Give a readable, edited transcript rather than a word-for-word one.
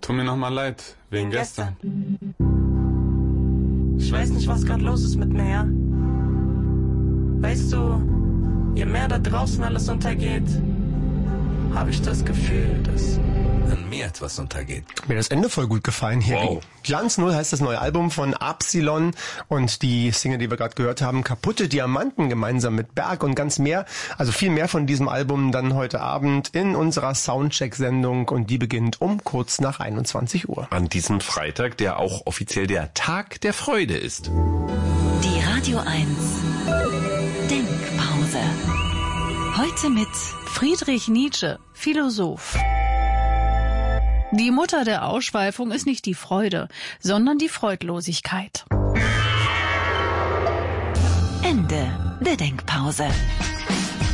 Tu mir nochmal leid, wegen gestern. Ich weiß nicht, was gerade los ist mit mir, ja? Weißt du, je mehr da draußen alles untergeht, habe ich das Gefühl, dass an mir etwas untergeht. Mir das Ende voll gut gefallen hier. Wow. Glanz Null heißt das neue Album von Absilon und die Single, die wir gerade gehört haben, Kaputte Diamanten, gemeinsam mit Berg und ganz mehr, also viel mehr von diesem Album dann heute Abend in unserer Soundcheck-Sendung und die beginnt um kurz nach 21 Uhr. An diesem Freitag, der auch offiziell der Tag der Freude ist. Die Radio 1 Denkpause. Heute mit Friedrich Nietzsche, Philosoph. Die Mutter der Ausschweifung ist nicht die Freude, sondern die Freudlosigkeit. Ende der Denkpause.